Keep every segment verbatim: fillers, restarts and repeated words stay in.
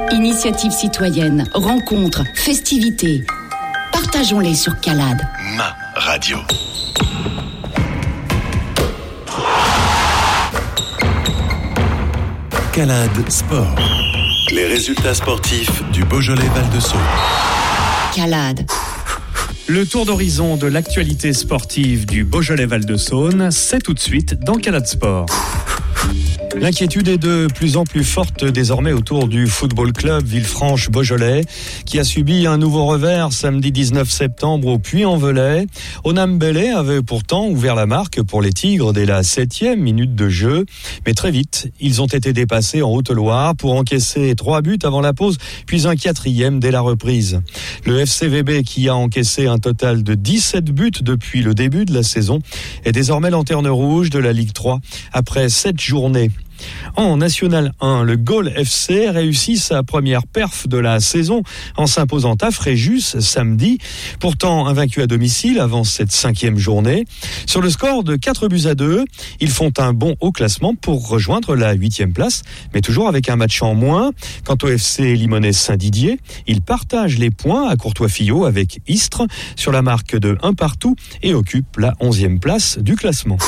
Initiatives citoyennes, rencontres, festivités. Partageons-les sur Calade. Ma radio. Calade Sport. Les résultats sportifs du Beaujolais Val-de-Saône. Calade. Le tour d'horizon de l'actualité sportive du Beaujolais Val-de-Saône, c'est tout de suite dans Calade Sport. L'inquiétude est de plus en plus forte désormais autour du football club Villefranche-Beaujolais qui a subi un nouveau revers samedi dix-neuf septembre au Puy-en-Velay. Onam Bellé avait pourtant ouvert la marque pour les Tigres dès la septième minute de jeu. Mais très vite, ils ont été dépassés en Haute-Loire pour encaisser trois buts avant la pause, puis un quatrième dès la reprise. Le F C V B, qui a encaissé un total de dix-sept buts depuis le début de la saison, est désormais lanterne rouge de la Ligue trois après sept journées. En National un, le Gaulle F C réussit sa première perf de la saison en s'imposant à Fréjus samedi, pourtant invaincu à domicile avant cette cinquième journée. Sur le score de quatre buts à deux, ils font un bond au classement pour rejoindre la huitième place, mais toujours avec un match en moins. Quant au F C Limonest Saint-Didier, ils partagent les points à Courtois-Fillot avec Istres sur la marque de un partout et occupent la onzième place du classement.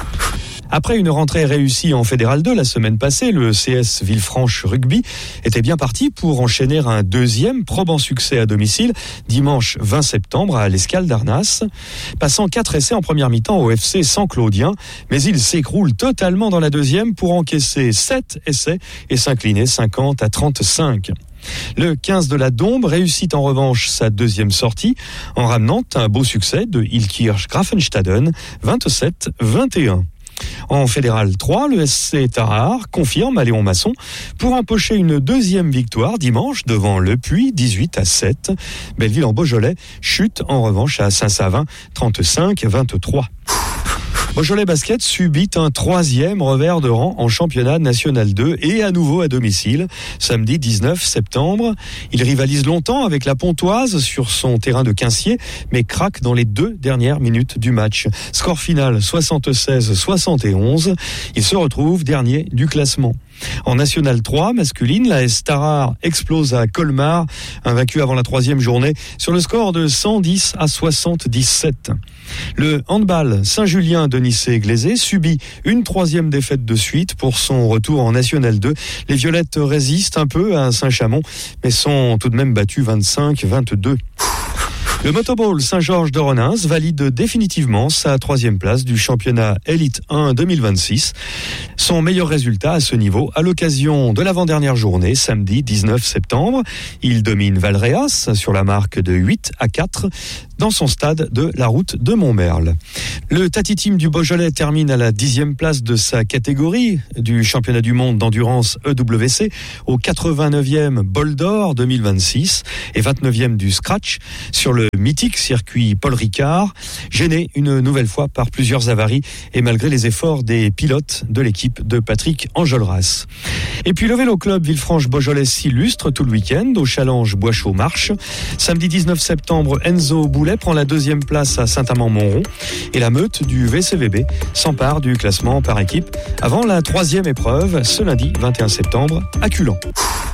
Après une rentrée réussie en Fédéral deux la semaine passée, le C S Villefranche Rugby était bien parti pour enchaîner un deuxième probant succès à domicile dimanche vingt septembre à l'Escale d'Arnas. Passant quatre essais en première mi-temps au F C San Claudien, mais il s'écroule totalement dans la deuxième pour encaisser sept essais et s'incliner cinquante à trente-cinq. Le quinze de la Dombe réussit en revanche sa deuxième sortie en ramenant un beau succès de Ilkirch Grafenstaden vingt-sept à vingt et un. En Fédéral trois, le S C Tarare confirme à Léon Masson pour empocher une deuxième victoire dimanche devant Le Puy, dix-huit à sept. Belleville en Beaujolais chute en revanche à Saint-Savin, trente-cinq à vingt-trois. Beaujolais Basket subit un troisième revers de rang en championnat national deux et à nouveau à domicile. Samedi dix-neuf septembre, il rivalise longtemps avec la Pontoise sur son terrain de Quincier, mais craque dans les deux dernières minutes du match. Score final soixante-seize à soixante et onze. Il se retrouve dernier du classement. En National trois, masculine, la S Tarare explose à Colmar, invaincu avant la troisième journée, sur le score de cent dix à soixante-dix-sept. Le handball Saint-Julien de Nicey-Glaisé subit une troisième défaite de suite pour son retour en National deux. Les Violettes résistent un peu à Saint-Chamond, mais sont tout de même battues vingt-cinq à vingt-deux. Le Motoball Saint-Georges de Renins valide définitivement sa troisième place du championnat Elite un deux mille vingt-six. Son meilleur résultat à ce niveau à l'occasion de l'avant-dernière journée, samedi dix-neuf septembre. Il domine Valréas sur la marque de huit à quatre dans son stade de la route de Montmerle. Le Tati Team du Beaujolais termine à la dixième place de sa catégorie du championnat du monde d'endurance E W C au quatre-vingt-neuvième Bol d'Or deux mille vingt-six et vingt-neuvième du Scratch sur le mythique circuit Paul Ricard, gêné une nouvelle fois par plusieurs avaries et malgré les efforts des pilotes de l'équipe de Patrick Enjolras. Et puis le Vélo Club Villefranche-Beaujolais s'illustre tout le week-end au Challenge Boischaud-Marche. Samedi dix-neuf septembre, Enzo Boulet prend la deuxième place à Saint-Amand-Montrond et la meute du V C V B s'empare du classement par équipe avant la troisième épreuve ce lundi vingt et un septembre à Culan.